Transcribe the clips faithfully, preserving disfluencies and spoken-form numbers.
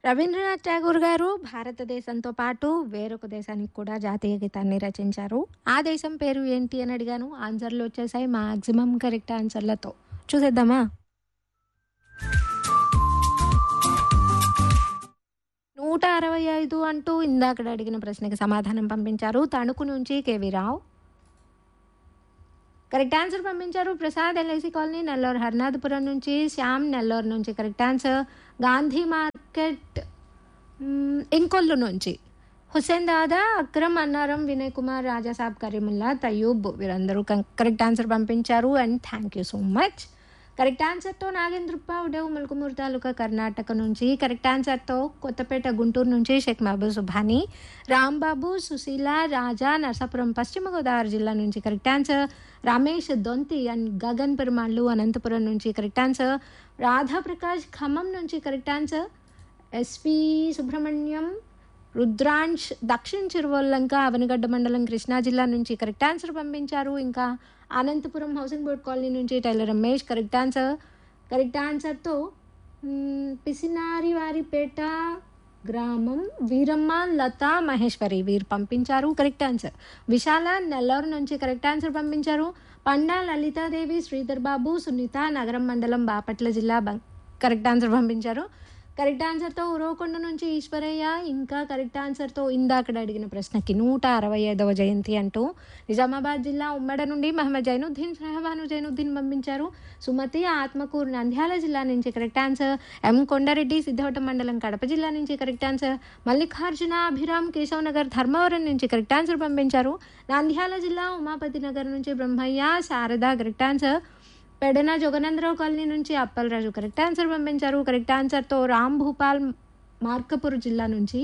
రవీంద్రనాథ్ ఠాగూర్ గారు భారతదేశంతో పాటు వేరొక దేశానికి కూడా జాతీయ గీతాన్ని రచించారు. ఆ దేశం పేరు ఏంటి అని అడిగాను. ఆన్సర్లు వచ్చేసాయి మాక్సిమం కరెక్ట్ ఆన్సర్లతో. చూసేద్దామా? నూట అరవై ఐదు అంటూ ఇందాకడ అడిగిన ప్రశ్నకి సమాధానం పంపించారు. తణుకు నుంచి కేవీ రావు కరెక్ట్ ఆన్సర్ పంపించారు. ప్రసాద్ ఎల్ఐసి కాలనీ నెల్లూరు హర్నాథపురం నుంచి, శ్యామ్ నెల్లూరు నుంచి కరెక్ట్ ఆన్సర్. గాంధీ మార్కెట్ మ్, ఇంకొల్లు నుంచి హుసేన్ దాదా, అక్రమ్ అన్నారం, వినయ్ కుమార్, రాజాసాబ్, కరీముల్లా, తయూబ్ వీరందరూ కరెక్ట్ ఆన్సర్ పంపించారు. And thank you so much. Correct ఆన్సర్తో నాగేంద్రప్ప ఉడవ్ ముల్కమూరు తాలూకా కర్ణాటక నుంచి, కరెక్ట్ ఆన్సర్తో కొత్తపేట గుంటూరు నుంచి షేక్ మహబూబ్ సుభాని, రాంబాబు, సుశీల, రాజా నరసాపురం పశ్చిమ గోదావరి జిల్లా నుంచి correct answer. Ramesh Donthi and Gagan పెరుమాళ్ళు అనంతపురం నుంచి కరెక్ట్ ఆన్సర్. రాధాప్రకాష్ ఖమ్మం నుంచి correct answer. SV Subrahmanyam, Rudransh దక్షిణ చిరువల్లంక అవనగడ్డ మండలం కృష్ణా జిల్లా నుంచి కరెక్ట్ ఆన్సర్ పంపించారు. ఇంకా అనంతపురం హౌసింగ్ బోర్డ్ కాలనీ నుంచి tailor Ramesh correct answer. Correct ఆన్సర్తో మ్, పిసినారివారిపేట గ్రామం వీరమ్మ, లత, మహేశ్వరి వీరు పంపించారు కరెక్ట్ ఆన్సర్. విశాల నెల్లూరు నుంచి కరెక్ట్ ఆన్సర్ పంపించారు. పండా లలితాదేవి, శ్రీధర్ బాబు, సునీత నగరం మండలం బాపట్ల జిల్లా బం- కరెక్ట్ ఆన్సర్ పంపించారు. కరెక్ట్ ఆన్సర్తో ఉరవకొండ నుంచి ఈశ్వరయ్య, ఇంకా కరెక్ట్ ఆన్సర్తో ఇందాకడ అడిగిన ప్రశ్నకి నూట అరవై ఐదవ జయంతి అంటూ నిజామాబాద్ జిల్లా ఉమ్మడ నుండి మహమ్మద్ జైనుద్దీన్ సహబాను జైనుద్దీన్ పంపించారు. సుమతి ఆత్మకూరు నంద్యాల జిల్లా నుంచి కరెక్ట్ ఆన్సర్. ఎం కొండారెడ్డి సిద్ధవటం మండలం కడప జిల్లా నుంచి కరెక్ట్ ఆన్సర్. మల్లికార్జున అభిరామ్ కేశవ్ నగర్ ధర్మవరం నుంచి కరెక్ట్ ఆన్సర్ పంపించారు. నంద్యాల జిల్లా ఉమాపతి నగర్ నుంచి Brahmaiah, Sharada correct answer. Pedana Jagananda Rao colony నుంచి అప్పలరాజు కరెక్ట్ ఆన్సర్ పంపించారు. కరెక్ట్ ఆన్సర్తో రామ్ భూపాల్ మార్కపూర్ జిల్లా నుంచి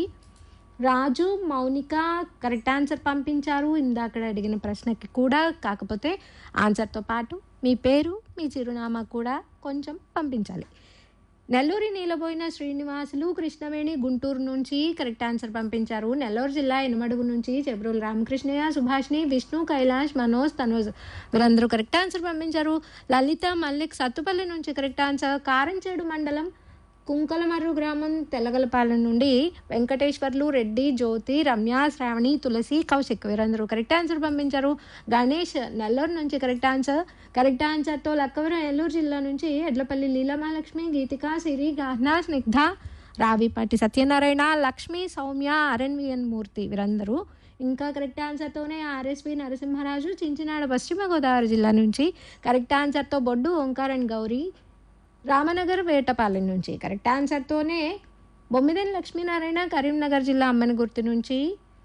రాజు, మౌనిక కరెక్ట్ ఆన్సర్ పంపించారు. ఇందాక అడిగిన ప్రశ్నకి కూడా, కాకపోతే ఆన్సర్తో పాటు మీ పేరు, మీ చిరునామా కూడా కొంచెం పంపించాలి. నెల్లూరి నీలబోయిన శ్రీనివాసులు కృష్ణవేణి గుంటూరు నుంచి కరెక్ట్ ఆన్సర్ పంపించారు. నెల్లూరు జిల్లా ఎనమడుగు నుంచి చెబ్రోలు రామకృష్ణయ్య, సుభాష్ని, విష్ణు, కైలాష్, మనోజ్, తనోజ్ వీరందరూ కరెక్ట్ ఆన్సర్ పంపించారు. లలిత మల్లిక్ సత్తుపల్లి నుంచి కరెక్ట్ ఆన్సర్. కారంచేడు మండలం కుంకలమర్రు గ్రామం తెల్లగలపాలెం నుండి వెంకటేశ్వర్లు, రెడ్డి, జ్యోతి, రమ్య, శ్రావణి, తులసి, కౌశిక్ వీరందరూ కరెక్ట్ ఆన్సర్ పంపించారు. గణేష్ నెల్లూరు నుంచి కరెక్ట్ ఆన్సర్. కరెక్ట్ ఆన్సర్తో లక్కవరం ఏలూరు జిల్లా నుంచి ఎడ్లపల్లి లీలమాలక్ష్మి, గీతిక, సిరి, గాహ్నా, స్నిగ్ధ, రావిపాటి సత్యనారాయణ, లక్ష్మి, సౌమ్య, అరణ్వియన్ మూర్తి వీరందరూ ఇంకా కరెక్ట్ ఆన్సర్తోనే ఆర్ఎస్వి నరసింహరాజు చించినాడ పశ్చిమ గోదావరి జిల్లా నుంచి కరెక్ట్ ఆన్సర్తో బొడ్డు ఓంకార్ అండ్ గౌరీ రామనగర్ వేటపాలెం నుంచి కరెక్ట్ ఆన్సర్తోనే బొమ్మిదేని లక్ష్మీనారాయణ కరీంనగర్ జిల్లా అమ్మనగుర్తి నుంచి,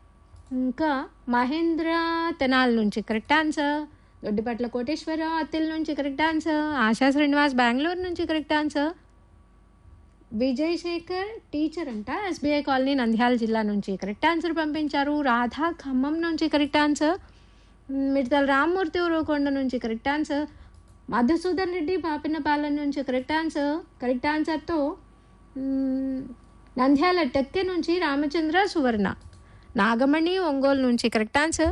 ఇంకా మహేంద్ర తెనాల్ నుంచి కరెక్ట్ ఆన్సర్. దొడ్డిపట్ల కోటేశ్వర అత్తిల్ నుంచి కరెక్ట్ ఆన్సర్. ఆశా శ్రీనివాస్ బెంగళూరు నుంచి correct answer. Vijay Shekhar teacher అంట ఎస్బీఐ కాలనీ నంద్యాల జిల్లా నుంచి కరెక్ట్ ఆన్సర్ పంపించారు. రాధా ఖమ్మం నుంచి కరెక్ట్ ఆన్సర్. మిడతల రామ్మూర్తి ఉరవకొండ నుంచి కరెక్ట్ ఆన్సర్. మధుసూదన్ రెడ్డి పాపినపాలెం నుంచి కరెక్ట్ ఆన్సర్. కరెక్ట్ ఆన్సర్తో మ్, నంద్యాల టెక్కె నుంచి రామచంద్ర సువర్ణ, నాగమణి ఒంగోలు నుంచి కరెక్ట్ ఆన్సర్.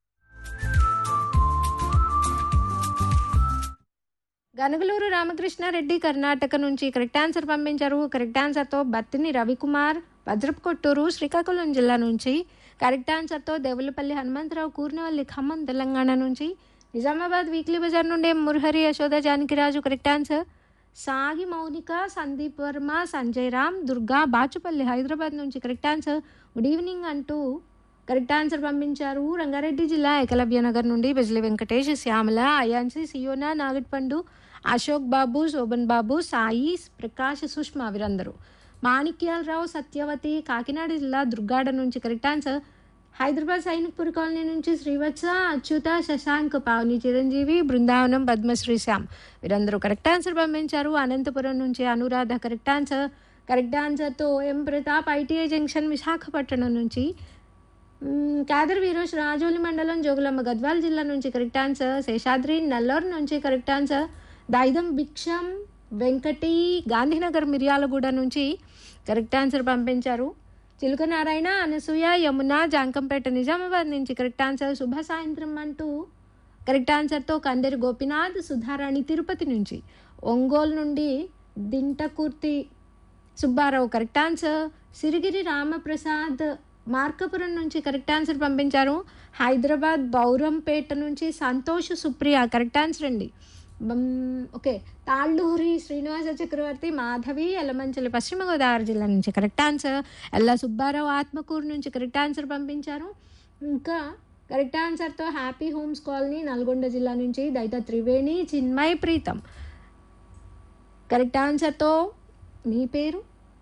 గనగలూరు రామకృష్ణారెడ్డి కర్ణాటక నుంచి కరెక్ట్ ఆన్సర్ పంపించారు. కరెక్ట్ ఆన్సర్తో బత్తిని రవికుమార్, వజ్రపు కొట్టూరు శ్రీకాకుళం జిల్లా నుంచి కరెక్ట్ ఆన్సర్తో దేవులపల్లి హనుమంతరావు కూర్నవల్లి ఖమ్మం తెలంగాణ నుంచి, నిజామాబాద్ వీక్లీ బజార్ నుండి మురహరి, యశోద, జానకిరాజు కరెక్ట్ ఆన్సర్. సాగి మౌనిక, సందీప్ వర్మ, సంజయ్ రామ్, దుర్గా బాచుపల్లి హైదరాబాద్ నుంచి కరెక్ట్ ఆన్సర్. గుడ్ ఈవినింగ్ అంటూ కరెక్ట్ ఆన్సర్ పంపించారు. రంగారెడ్డి జిల్లా ఏకలవ్య నగర్ నుండి బిజ్లీ వెంకటేష్, శ్యామల, అయాన్సి, సియోనా, నాగట్పండు, అశోక్ బాబు, శోభన్ బాబు, సాయి, ప్రకాష్, సుష్మా వీరందరూ. మాణిక్యాలరావు, సత్యవతి కాకినాడ జిల్లా దుర్గాడ నుంచి correct answer. Hyderabad Sainikpuri colony నుంచి శ్రీవత్స, అచ్యుత, శశాంక్, పావని, చిరంజీవి, బృందావనం, పద్మశ్రీ, శ్యామ్ వీరందరూ కరెక్ట్ ఆన్సర్ పంపించారు. అనంతపురం నుంచి అనురాధ కరెక్ట్ ఆన్సర్. కరెక్ట్ ఆన్సర్తో ఎం ప్రతాప్ ఐటీఐ జంక్షన్ విశాఖపట్నం నుంచి, మ్, కాదర్ వీరోష్ రాజోలి మండలం జోగులమ్మ గద్వాల్ జిల్లా నుంచి కరెక్ట్ ఆన్సర్. శేషాద్రి నెల్లూరు నుంచి కరెక్ట్ ఆన్సర్. దాయిదం భిక్షం వెంకటి గాంధీనగర్ మిర్యాలగూడ నుంచి కరెక్ట్ ఆన్సర్ పంపించారు. చిలుక నారాయణ, అనసూయ, యమున జాంకంపేట నిజామాబాద్ నుంచి కరెక్ట్ ఆన్సర్. శుభ సాయంత్రం అంటూ కరెక్ట్ ఆన్సర్తో కందరి గోపినాథ్, సుధారాణి తిరుపతి నుంచి, ఒంగోలు నుండి దింటకుర్తి సుబ్బారావు కరెక్ట్ ఆన్సర్. సిరిగిరి రామప్రసాద్ మార్కపురం నుంచి కరెక్ట్ ఆన్సర్ పంపించారు. హైదరాబాద్ బౌరంపేట నుంచి సంతోష్ సుప్రియ కరెక్ట్ ఆన్సర్ అండి. బం- ఓకే తాళ్ళూరి శ్రీనివాస చక్రవర్తి మాధవి ఎలమంచలి పశ్చిమ గోదావరి జిల్లా నుంచి కరెక్ట్ ఆన్సర్. ఎల్లా సుబ్బారావు ఆత్మకూరు నుంచి కరెక్ట్ ఆన్సర్ పంపించారు. ఇంకా కరెక్ట్ ఆన్సర్తో హ్యాపీ హోమ్స్ కాలనీ నల్గొండ జిల్లా నుంచి దైత త్రివేణి చిన్మయ్ ప్రీతం కరెక్ట్ ఆన్సర్తో మీ పేరు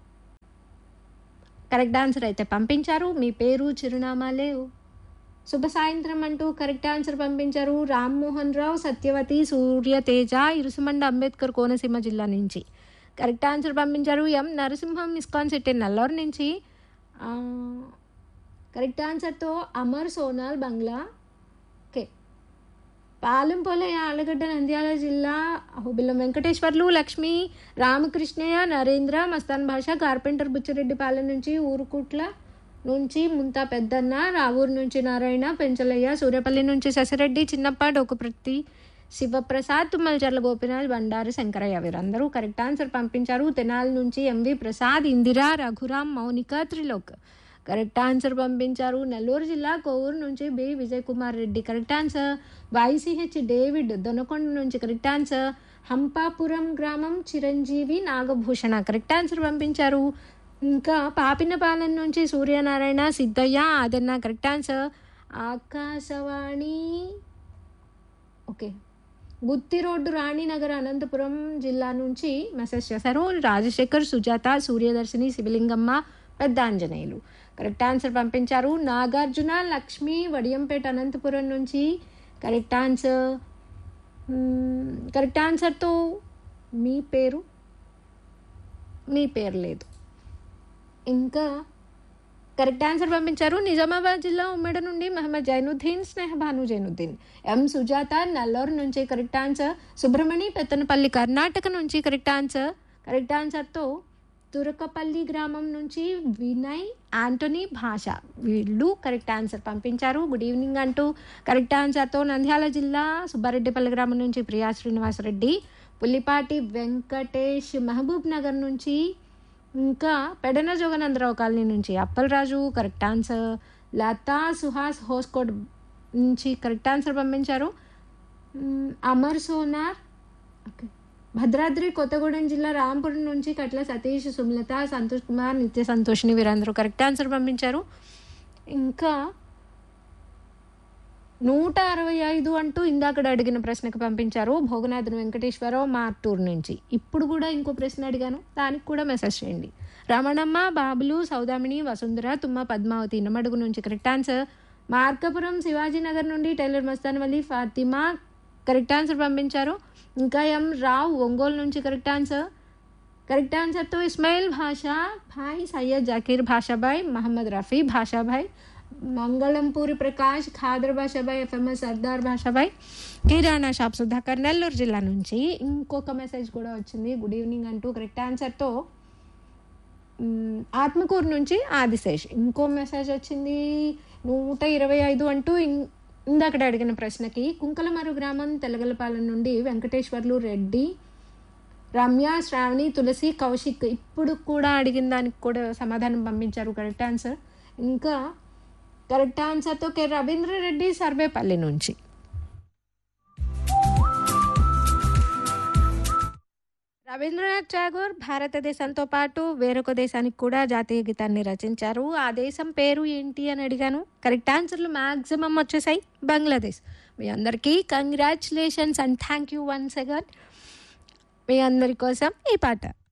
కరెక్ట్ ఆన్సర్ అయితే పంపించారు. మీ పేరు చిరునామా లేవు. శుభ సాయంత్రం అంటూ కరెక్ట్ ఆన్సర్ పంపించారు. రామ్మోహన్ రావు సత్యవతి సూర్యతేజ ఇరుసుమండ అంబేద్కర్ కోనసీమ జిల్లా నుంచి కరెక్ట్ ఆన్సర్ పంపించారు. ఎం నరసింహం ఇస్కాన్ సిటీ నల్లూరు నుంచి ఆ, కరెక్ట్ ఆన్సర్తో అమర్ సోనాల్ బంగ్లా. ఓకే పాలెంపొలే ఆలగడ్డ నంద్యాల జిల్లా అహోబిల్లం వెంకటేశ్వర్లు లక్ష్మి రామకృష్ణయ్య నరేంద్ర మస్తాన్ భాష కార్పెంటర్ బుచ్చిరెడ్డిపాలెం నుంచి ఊరుకుట్ల నుంచి ముంతా పెద్దన్న రావూరు నుంచి నారాయణ పెంచలయ్య సూర్యపల్లి నుంచి శశిరెడ్డి చిన్నప్ప డోకుప్రతి శివప్రసాద్ తుమ్మలచర్ల గోపినాథ్ బండారు శంకరయ్య వీరందరూ కరెక్ట్ ఆన్సర్ పంపించారు. తెనాలి నుంచి MV Prasad Indira Raghuram Mounika Trilok correct answer పంపించారు. నెల్లూరు జిల్లా కోవూరు నుంచి B Vijay Kumar Reddy correct answer. YCH David Donakonda నుంచి కరెక్ట్ ఆన్సర్. హంపాపురం గ్రామం చిరంజీవి నాగభూషణ కరెక్ట్ ఆన్సర్ పంపించారు. ఇంకా పాపినపాలెం నుంచి Suryanarayana Siddayya ఆదన్న correct answer. Akashvani okay గుత్తి రోడ్డు రాణినగర్ అనంతపురం జిల్లా నుంచి మెసేజ్ చేశారు. రాజశేఖర్ సుజాత సూర్యదర్శిని శివలింగమ్మ పెద్ద ఆంజనేయులు కరెక్ట్ ఆన్సర్ పంపించారు. నాగార్జున లక్ష్మి వడియంపేట అనంతపురం నుంచి కరెక్ట్ ఆన్సర్. మ్మ్, కరెక్ట్ ఆన్సర్తో మీ పేరు మీ పేరు లేదు. ఇంకా కరెక్ట్ ఆన్సర్ పంపించారు. నిజామాబాద్ జిల్లా ఉమ్మడి నుండి మహమ్మద్ జైనుద్దీన్ స్నేహ భాను జైనుద్దీన్ ఎం సుజాత నల్లూరు నుంచి కరెక్ట్ ఆన్సర్. సుబ్రహ్మణి పెత్తనపల్లి కర్ణాటక నుంచి కరెక్ట్ ఆన్సర్. కరెక్ట్ ఆన్సర్తో తురకపల్లి గ్రామం నుంచి వినయ్ యాంటనీ భాష వీళ్ళు కరెక్ట్ ఆన్సర్ పంపించారు. గుడ్ ఈవినింగ్ అంటూ కరెక్ట్ ఆన్సర్తో నంద్యాల జిల్లా సుబ్బారెడ్డిపల్లి గ్రామం నుంచి ప్రియా శ్రీనివాసరెడ్డి పుల్లిపాటి వెంకటేష్ మహబూబ్ నగర్ నుంచి ఇంకా పెడన జోగనందరావు కాలనీ నుంచి అప్పలరాజు కరెక్ట్ ఆన్సర్. లతా సుహాస్ హోస్కోట్ నుంచి కరెక్ట్ ఆన్సర్ పంపించారు. మ్, అమర్ సోనార్ ఓకే భద్రాద్రి కొత్తగూడెం జిల్లా రాంపురం నుంచి కట్ల సతీష్ సుమలత సంతోష్ కుమార్ నిత్య సంతోషిని వీరందరూ కరెక్ట్ ఆన్సర్ పంపించారు. ఇంకా నూట అరవై ఐదు అంటూ ఇందాకడ అడిగిన ప్రశ్నకు పంపించారు. భోగనాథన్ వెంకటేశ్వరరావు మార్టూర్ నుంచి. ఇప్పుడు కూడా ఇంకో ప్రశ్న అడిగాను దానికి కూడా మెసేజ్ చేయండి. రమణమ్మ బాబులు సౌదామిని వసుంధర తుమ్మ పద్మావతి ఇనమడుగు నుంచి కరెక్ట్ ఆన్సర్. మార్కపురం శివాజీనగర్ నుండి టైలర్ మస్తాన్ వలి ఫాతిమా కరెక్ట్ ఆన్సర్ పంపించారు. ఇంకా ఎం రావు ఒంగోలు నుంచి కరెక్ట్ ఆన్సర్. కరెక్ట్ ఆన్సర్తో ఇస్మాయిల్ భాషా భాయ్ సయ్యద్ జాకీర్ భాషాభాయ్ మహమ్మద్ రఫీ భాషాభాయ్ మంగళంపూరి ప్రకాష్ ఖాదర్ భాషాభాయ్ ఎఫ్ఎంఎస్ సర్దార్ భాషాభాయ్ కిరాణా షాప్ సుధాకర్ నెల్లూరు జిల్లా నుంచి. ఇంకొక మెసేజ్ కూడా వచ్చింది గుడ్ ఈవినింగ్ అంటూ కరెక్ట్ ఆన్సర్తో మ్, ఆత్మకూరు నుంచి ఆదిశేష్. ఇంకో మెసేజ్ వచ్చింది నూట ఇరవై ఐదు అంటూ ఇం- ఇందాకడ అడిగిన ప్రశ్నకి కుంకలమరు గ్రామం తెలగలపాలెం నుండి వెంకటేశ్వర్లు రెడ్డి రమ్య శ్రావణి తులసి కౌశిక్ ఇప్పుడు కూడా అడిగిన దానికి కూడా సమాధానం పంపించారు కరెక్ట్ ఆన్సర్. ఇంకా కరెక్ట్ ఆన్సర్తో కె రవీంద్ర రెడ్డి సర్వేపల్లి నుంచి. రవీంద్రనాథ్ ఠాగూర్ భారతదేశంతో పాటు వేరొక దేశానికి కూడా జాతీయ గీతాన్ని రచించారు. ఆ దేశం పేరు ఏంటి అని అడిగాను. కరెక్ట్ ఆన్సర్లు మ్యాక్సిమం వచ్చేసాయి బంగ్లాదేశ్. మీ అందరికీ congratulations and thank you once again. మీ అందరి కోసం ఈ పాట.